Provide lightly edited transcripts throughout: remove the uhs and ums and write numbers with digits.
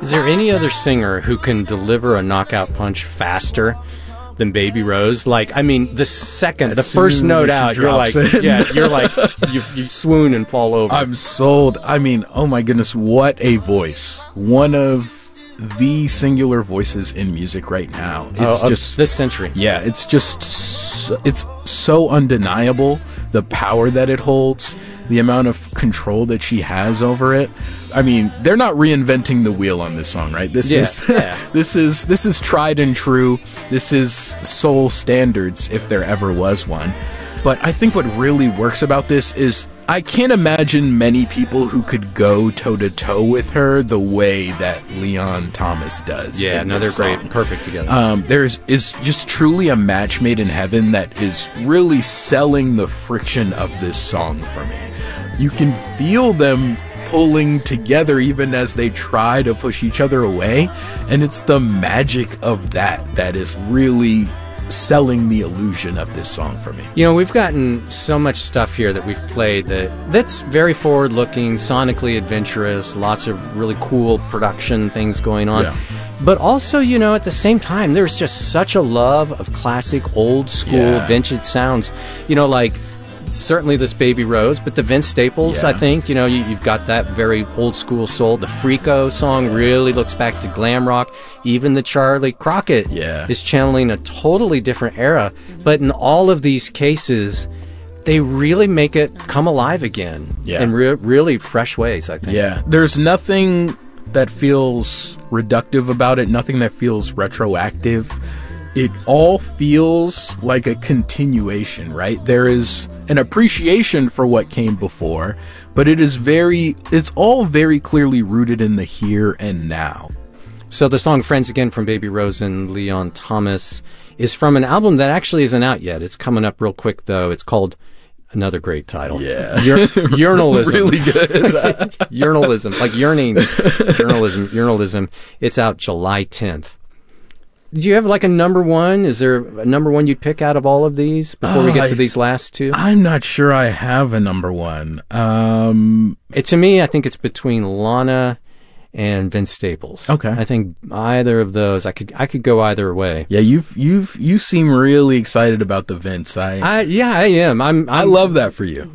Is there any other singer who can deliver a knockout punch faster than Baby Rose? Like, I mean, the first note out, you're like, you swoon and fall over. I'm sold. I mean, oh my goodness, what a voice. One of the singular voices in music right now. It's just this century. Yeah, it's just it's so undeniable, the power that it holds, the amount of control that she has over it. I mean, they're not reinventing the wheel on this song, right? This is tried and true. This is soul standards, if there ever was one. But I think what really works about this is I can't imagine many people who could go toe-to-toe with her the way that Leon Thomas does. Yeah, no, they're great and perfect together. There's just truly a match made in heaven that is really selling the friction of this song for me. You can feel them pulling together even as they try to push each other away, and it's the magic of that is really selling the illusion of this song for me. You know, we've gotten so much stuff here that we've played that's very forward-looking, sonically adventurous, lots of really cool production things going on. Yeah. But also, you know, at the same time, there's just such a love of classic, old-school, vintage sounds. You know, like, certainly this Baby Rose, but the Vince Staples, I think, you know, you've got that very old-school soul. The Freako song really looks back to glam rock. Even the Charlie Crockett is channeling a totally different era. But in all of these cases, they really make it come alive again in really fresh ways, I think. Yeah, there's nothing that feels reductive about it, nothing that feels retroactive. It all feels like a continuation, right? There is an appreciation for what came before, but it's all very clearly rooted in the here and now. So the song Friends Again from Baby Rose and Leon Thomas is from an album that actually isn't out yet. It's coming up real quick, though. It's called, another great title. Yeah. Urinalism. Really good. Urinalism, like yearning. Urinalism. It's out July 10th. Do you have like a number one? Is there a number one you'd pick out of all of these before we get to these last two? I'm not sure I have a number one. To me, I think it's between Lana and Vince Staples. Okay. I think either of those, I could go either way. Yeah, you seem really excited about the Vince. I am. I love that for you.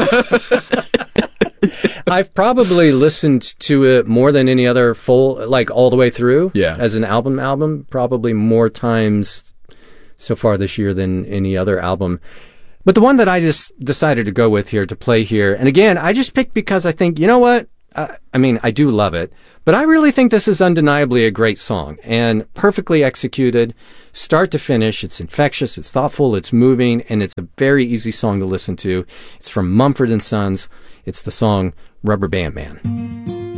I've probably listened to it more than any other full, like all the way through. Yeah. As an album, probably more times so far this year than any other album. But the one that I just decided to go with here to play here, and again, I just picked because I think, you know what? I mean, I do love it, but I really think this is undeniably a great song and perfectly executed, start to finish. It's infectious, it's thoughtful, it's moving, and it's a very easy song to listen to. It's from Mumford & Sons. It's the song Rubber Band Man.